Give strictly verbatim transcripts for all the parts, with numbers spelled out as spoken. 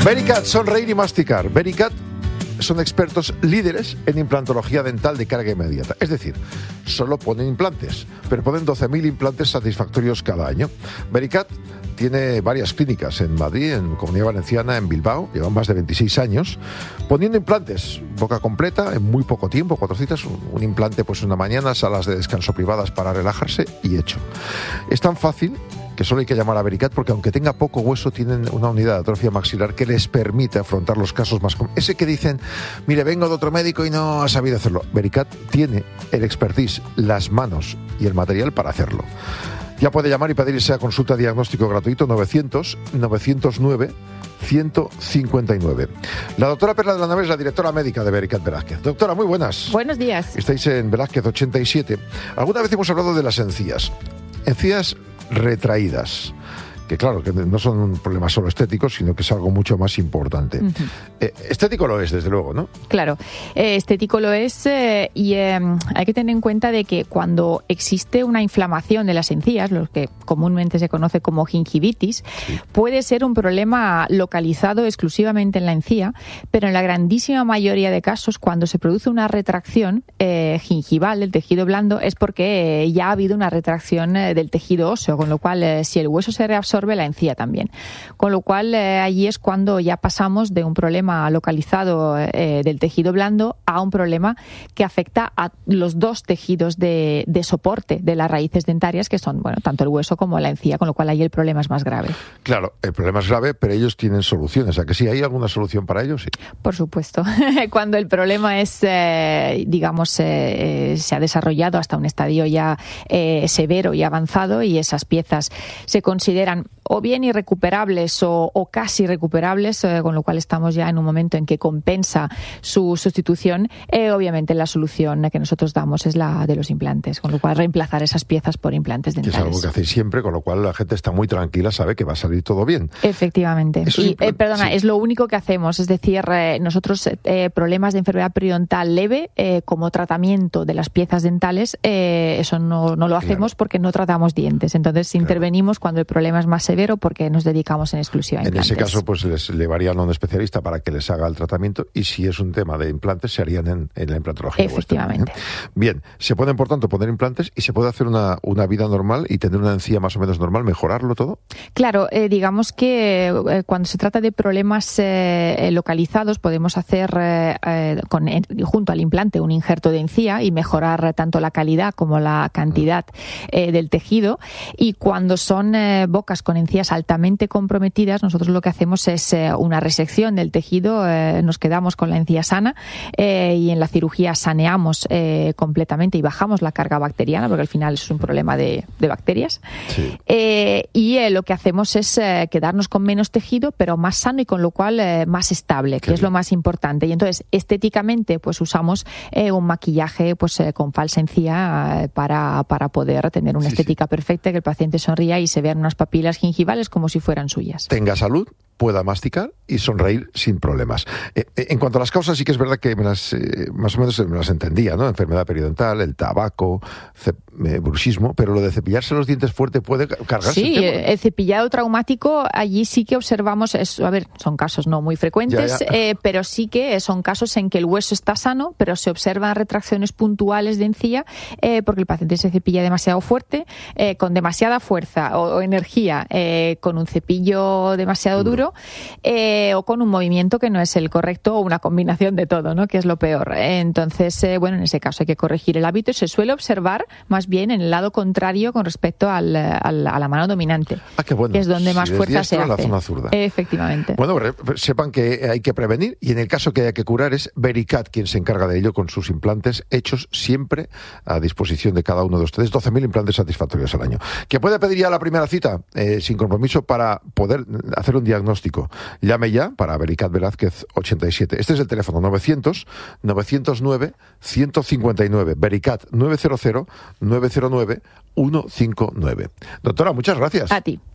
Vericat, sonreír y masticar. Vericat son expertos líderes en implantología dental de carga inmediata. Es decir, solo ponen implantes, pero ponen doce mil implantes satisfactorios cada año. Vericat tiene varias clínicas en Madrid, en Comunidad Valenciana, en Bilbao. Llevan más de veintiséis años poniendo implantes, boca completa, en muy poco tiempo, cuatro citas, un, un implante pues una mañana, salas de descanso privadas para relajarse y hecho. Es tan fácil que solo hay que llamar a Vericat porque aunque tenga poco hueso, tienen una unidad de atrofia maxilar que les permite afrontar los casos más comunes. Ese que dicen, mire, vengo de otro médico y no ha sabido hacerlo. Vericat tiene el expertise, las manos y el material para hacerlo. Ya puede llamar y pedir esa consulta diagnóstico gratuito novecientos, novecientos nueve, ciento cincuenta y nueve. La doctora Perla de la Nave es la directora médica de Vericat Velázquez. Doctora, muy buenas. Buenos días. Estáis en Velázquez ochenta y siete. Alguna vez hemos hablado de las encías. Encías retraídas, que claro, que no son un problema solo estético, sino que es algo mucho más importante. Uh-huh. Eh, estético lo es, desde luego, ¿no? Claro, eh, estético lo es eh, y eh, hay que tener en cuenta de que cuando existe una inflamación de las encías, lo que comúnmente se conoce como gingivitis, sí, puede ser un problema localizado exclusivamente en la encía, pero en la grandísima mayoría de casos, cuando se produce una retracción eh, gingival del tejido blando, es porque eh, ya ha habido una retracción eh, del tejido óseo, con lo cual, eh, si el hueso se reabsorbe, la encía también. Con lo cual, eh, allí es cuando ya pasamos de un problema localizado eh, del tejido blando a un problema que afecta a los dos tejidos de, de soporte de las raíces dentarias, que son, bueno, tanto el hueso como la encía, con lo cual ahí el problema es más grave. Claro, el problema es grave, pero ellos tienen soluciones. ¿A que sí? ¿Hay alguna solución para ellos? Sí. Por supuesto. Cuando el problema es, eh, digamos, eh, se ha desarrollado hasta un estadio ya eh, severo y avanzado y esas piezas se consideran o bien irrecuperables o, o casi recuperables, eh, con lo cual estamos ya en un momento en que compensa su sustitución, eh, obviamente la solución que nosotros damos es la de los implantes, con lo cual reemplazar esas piezas por implantes dentales. Que es algo que hacéis siempre, con lo cual la gente está muy tranquila, sabe que va a salir todo bien. Efectivamente. Eso y, es, eh, perdona, sí. es lo único que hacemos, es decir, eh, nosotros eh, problemas de enfermedad periodontal leve eh, como tratamiento de las piezas dentales, eh, eso no, no lo hacemos claro, porque no tratamos dientes, entonces claro, intervenimos cuando el problema es más severo porque nos dedicamos en exclusiva a implantes. En ese caso, pues les llevarían a un especialista para que les haga el tratamiento y si es un tema de implantes, se harían en, en la implantología. Efectivamente. Vuestra, ¿eh? Bien, se pueden, por tanto, poner implantes y se puede hacer una, una vida normal y tener una encía más o menos normal, mejorarlo todo. Claro, eh, digamos que eh, cuando se trata de problemas eh, localizados, podemos hacer eh, eh, con, eh, junto al implante un injerto de encía y mejorar tanto la calidad como la cantidad eh, del tejido. Y cuando son eh, bocas con encías altamente comprometidas, nosotros lo que hacemos es eh, una resección del tejido, eh, nos quedamos con la encía sana eh, y en la cirugía saneamos eh, completamente y bajamos la carga bacteriana, porque al final es un problema de, de bacterias. Sí. Eh, y eh, lo que hacemos es eh, quedarnos con menos tejido, pero más sano y con lo cual eh, más estable, que Qué es bien. Lo más importante. Y entonces, estéticamente, pues usamos eh, un maquillaje pues eh, con falsa encía eh, para, para poder tener una sí, estética sí. perfecta, que el paciente sonría y se vean unas papilas gingivales como si fueran suyas. Tenga salud, pueda masticar y sonreír sin problemas. Eh, en cuanto a las causas, sí que es verdad que me las, eh, más o menos me las entendía, ¿no? Enfermedad periodontal, el tabaco, cep- eh, bruxismo, pero lo de cepillarse los dientes fuerte puede cargarse sí, el tema, ¿no? El cepillado traumático, allí sí que observamos, es, a ver, son casos no muy frecuentes, ya, ya. Eh, pero sí que son casos en que el hueso está sano, pero se observan retracciones puntuales de encía eh, porque el paciente se cepilla demasiado fuerte, eh, con demasiada fuerza o, o energía, eh, con un cepillo demasiado duro, Eh, o con un movimiento que no es el correcto o una combinación de todo, ¿no? Que es lo peor. Entonces, eh, bueno, en ese caso hay que corregir el hábito y se suele observar más bien en el lado contrario con respecto al, al, a la mano dominante, ah, qué bueno. que es donde más si fuerza se hace. La zona zurda. Efectivamente. Bueno, sepan que hay que prevenir y en el caso que haya que curar es Vericat quien se encarga de ello con sus implantes hechos siempre a disposición de cada uno de ustedes, doce mil implantes satisfactorios al año. ¿Que puede pedir ya la primera cita eh, sin compromiso para poder hacer un diagnóstico? Llame ya para Vericat Velázquez ochenta y siete. Este es el teléfono novecientos, novecientos nueve, ciento cincuenta y nueve. Vericat nueve cero cero, nueve cero nueve, uno cinco nueve. Doctora, muchas gracias. A ti.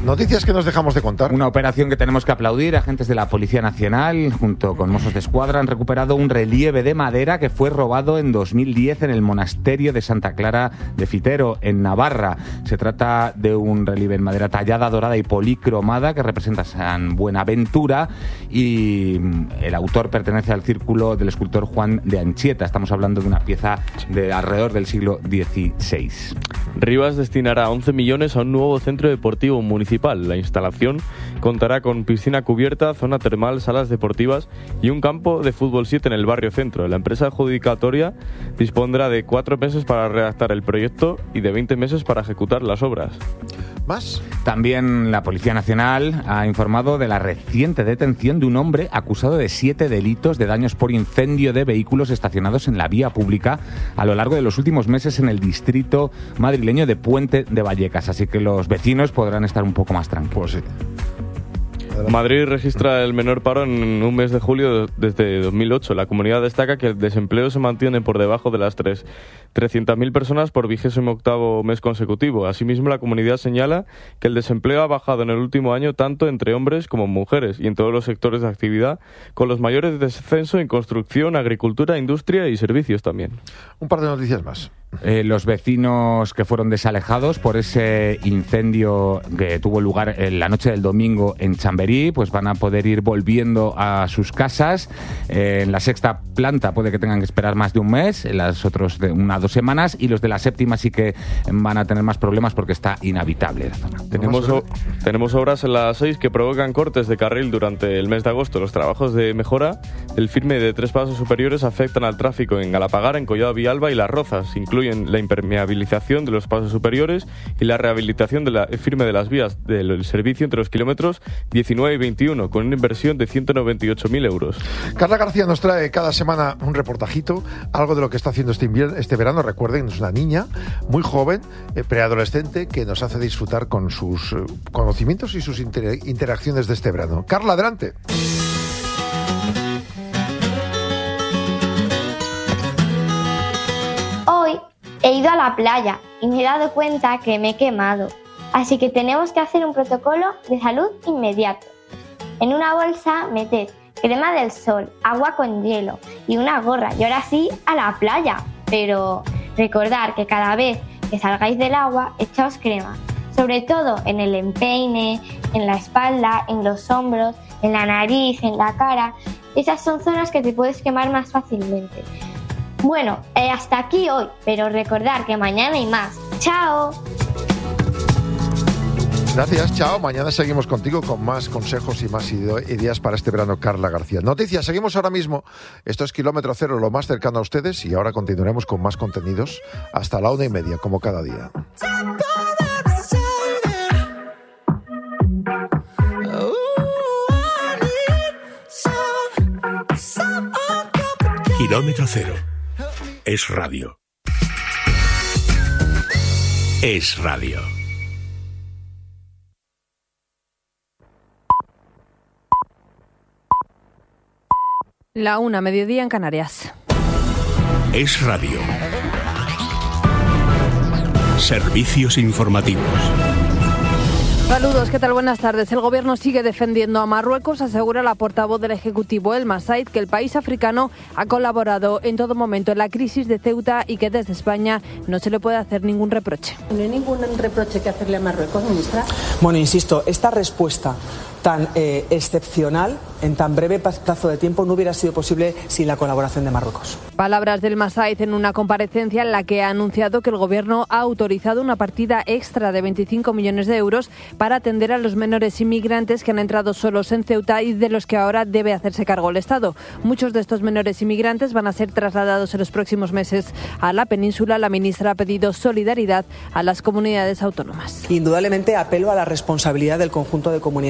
Noticias que nos dejamos de contar. Una operación que tenemos que aplaudir. Agentes de la Policía Nacional, junto con Mossos de Escuadra, han recuperado un relieve de madera que fue robado en dos mil diez en el monasterio de Santa Clara de Fitero, en Navarra. Se trata de un relieve en madera tallada, dorada y policromada que representa a San Buenaventura, y el autor pertenece al círculo del escultor Juan de Anchieta. Estamos hablando de una pieza de alrededor del siglo dieciséis. Rivas destinará once millones a un nuevo centro deportivo municipal. La instalación contará con piscina cubierta, zona termal, salas deportivas y un campo de fútbol siete en el barrio centro. La empresa adjudicatoria dispondrá de cuatro meses para redactar el proyecto y de veinte meses para ejecutar las obras. ¿Más? También la Policía Nacional ha informado de la reciente detención de un hombre acusado de siete delitos de daños por incendio de vehículos estacionados en la vía pública a lo largo de los últimos meses en el distrito madrileño de Puente de Vallecas. Así que los vecinos podrán estar un poco más tranquilos. Pues sí. Madrid registra el menor paro en un mes de julio desde dos mil ocho. La comunidad destaca que el desempleo se mantiene por debajo de las trescientas mil personas por vigésimo octavo mes consecutivo. Asimismo, la comunidad señala que el desempleo ha bajado en el último año tanto entre hombres como mujeres y en todos los sectores de actividad, con los mayores descensos en construcción, agricultura, industria y servicios también. Un par de noticias más. Eh, los vecinos que fueron desalejados por ese incendio que tuvo lugar en la noche del domingo en Chamberí, pues van a poder ir volviendo a sus casas. Eh, en la sexta planta puede que tengan que esperar más de un mes, en las otras de una o dos semanas, y los de la séptima sí que van a tener más problemas porque está inhabitable la zona. Tenemos, o, tenemos obras en la seis que provocan cortes de carril durante el mes de agosto. Los trabajos de mejora del firme de tres pasos superiores afectan al tráfico en Galapagar, en Collado Villalba y Las Rozas. Incluyen la impermeabilización de los pasos superiores y la rehabilitación de la firme de las vías del servicio entre los kilómetros diecinueve y veintiuno, con una inversión de ciento noventa y ocho mil euros. Carla García nos trae cada semana un reportajito, algo de lo que está haciendo este invierno, este verano. Recuerden, es una niña muy joven, eh, preadolescente, que nos hace disfrutar con sus eh, conocimientos y sus inter- interacciones de este verano. Carla, adelante. Hoy he ido a la playa y me he dado cuenta que me he quemado, así que tenemos que hacer un protocolo de salud inmediato. En una bolsa meted crema del sol, agua con hielo y una gorra, y ahora sí a la playa. Pero recordad que cada vez que salgáis del agua, echaos crema, sobre todo en el empeine, en la espalda, en los hombros, en la nariz, en la cara. Esas son zonas que te puedes quemar más fácilmente. Bueno, eh, hasta aquí hoy, pero recordad que mañana hay más. ¡Chao! Gracias, chao. Mañana seguimos contigo con más consejos y más ideas para este verano, Carla García. Noticias, seguimos ahora mismo. Esto es Kilómetro Cero, lo más cercano a ustedes, y ahora continuaremos con más contenidos hasta la una y media, como cada día. Kilómetro Cero. Es radio. Es radio. La una, mediodía en Canarias. Es radio. Servicios informativos. Saludos, ¿qué tal? Buenas tardes. El Gobierno sigue defendiendo a Marruecos. Asegura la portavoz del Ejecutivo, Elma Said, que el país africano ha colaborado en todo momento en la crisis de Ceuta y que desde España no se le puede hacer ningún reproche. ¿No hay ningún reproche que hacerle a Marruecos, ministra? Bueno, insisto, esta respuesta tan eh, excepcional en tan breve plazo de tiempo no hubiera sido posible sin la colaboración de Marruecos. Palabras del Masaid en una comparecencia en la que ha anunciado que el Gobierno ha autorizado una partida extra de veinticinco millones de euros para atender a los menores inmigrantes que han entrado solos en Ceuta y de los que ahora debe hacerse cargo el Estado. Muchos de estos menores inmigrantes van a ser trasladados en los próximos meses a la península. La ministra ha pedido solidaridad a las comunidades autónomas. Indudablemente apelo a la responsabilidad del conjunto de comunidades autónomas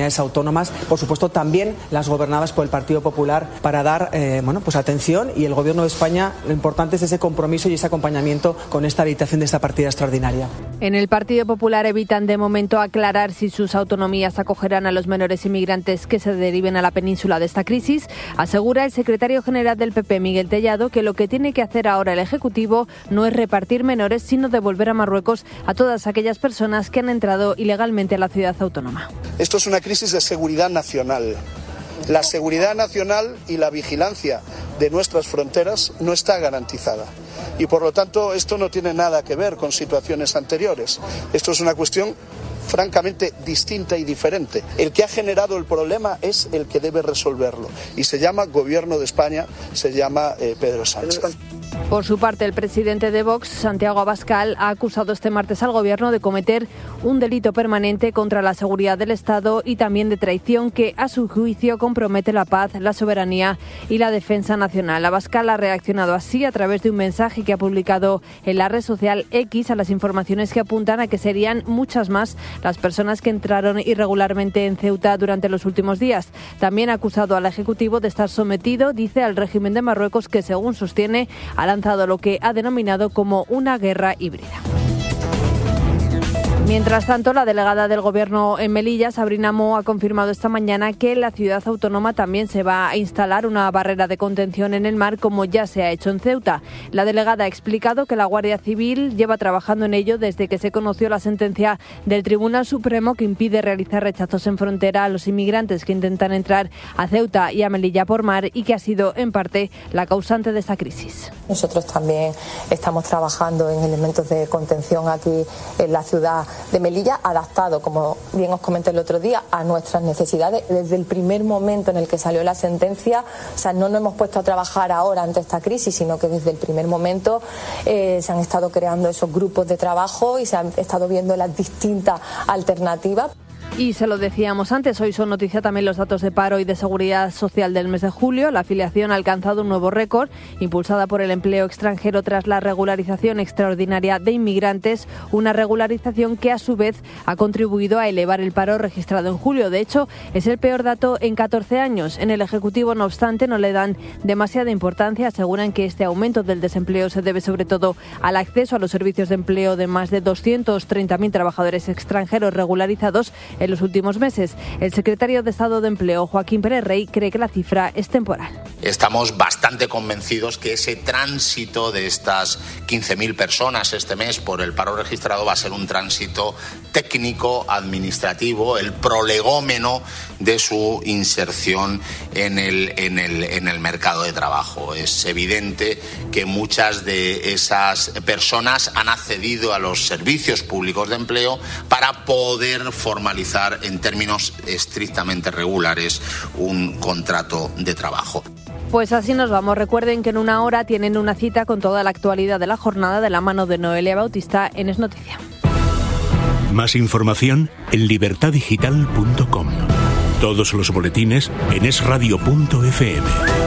autónomas, por supuesto también las gobernadas por el Partido Popular, para dar eh, bueno, pues atención, y el Gobierno de España, lo importante es ese compromiso y ese acompañamiento con esta habilitación de esta partida extraordinaria. En el Partido Popular evitan de momento aclarar si sus autonomías acogerán a los menores inmigrantes que se deriven a la península de esta crisis. Asegura el secretario general del P P, Miguel Tellado, que lo que tiene que hacer ahora el Ejecutivo no es repartir menores, sino devolver a Marruecos a todas aquellas personas que han entrado ilegalmente a la ciudad autónoma. Esto es una crisis de seguridad nacional. La seguridad nacional y la vigilancia de nuestras fronteras no está garantizada. Y por lo tanto esto no tiene nada que ver con situaciones anteriores. Esto es una cuestión francamente distinta y diferente. El que ha generado el problema es el que debe resolverlo. Y se llama Gobierno de España, se llama eh, Pedro Sánchez. Por su parte, el presidente de Vox, Santiago Abascal, ha acusado este martes al Gobierno de cometer un delito permanente contra la seguridad del Estado y también de traición que, a su juicio, compromete la paz, la soberanía y la defensa nacional. Abascal ha reaccionado así a través de un mensaje que ha publicado en la red social X a las informaciones que apuntan a que serían muchas más las personas que entraron irregularmente en Ceuta durante los últimos días. También ha acusado al Ejecutivo de estar sometido, dice, al régimen de Marruecos, que, según sostiene, ha lanzado lo que ha denominado como una guerra híbrida. Mientras tanto, la delegada del Gobierno en Melilla, Sabrina Moe, ha confirmado esta mañana que en la ciudad autónoma también se va a instalar una barrera de contención en el mar, como ya se ha hecho en Ceuta. La delegada ha explicado que la Guardia Civil lleva trabajando en ello desde que se conoció la sentencia del Tribunal Supremo que impide realizar rechazos en frontera a los inmigrantes que intentan entrar a Ceuta y a Melilla por mar, y que ha sido, en parte, la causante de esta crisis. Nosotros también estamos trabajando en elementos de contención aquí en la ciudad de Melilla, adaptado, como bien os comenté el otro día, a nuestras necesidades. Desde el primer momento en el que salió la sentencia, o sea, no nos hemos puesto a trabajar ahora ante esta crisis, sino que desde el primer momento eh, se han estado creando esos grupos de trabajo y se han estado viendo las distintas alternativas. Y se lo decíamos antes, hoy son noticia también los datos de paro y de seguridad social del mes de julio. La afiliación ha alcanzado un nuevo récord, impulsada por el empleo extranjero tras la regularización extraordinaria de inmigrantes, una regularización que a su vez ha contribuido a elevar el paro registrado en julio. De hecho, es el peor dato en catorce años. En el Ejecutivo, no obstante, no le dan demasiada importancia. Aseguran que este aumento del desempleo se debe sobre todo al acceso a los servicios de empleo de más de doscientos treinta mil trabajadores extranjeros regularizados en los últimos meses. El secretario de Estado de Empleo, Joaquín Pérez Rey, cree que la cifra es temporal. Estamos bastante convencidos que ese tránsito de estas quince mil personas este mes por el paro registrado va a ser un tránsito técnico, administrativo, el prolegómeno de su inserción en el, en el, en el mercado de trabajo. Es evidente que muchas de esas personas han accedido a los servicios públicos de empleo para poder formalizar en términos estrictamente regulares un contrato de trabajo. Pues así nos vamos. Recuerden que en una hora tienen una cita con toda la actualidad de la jornada de la mano de Noelia Bautista en Es Noticia. Más información en libertad digital punto com. Todos los boletines en es radio punto efe eme.